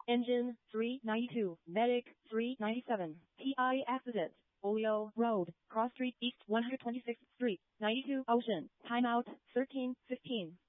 Engine 392, Medic 397, TI accident, Oleo Road, Cross Street East 126th Street, 92 Ocean, timeout 13:15.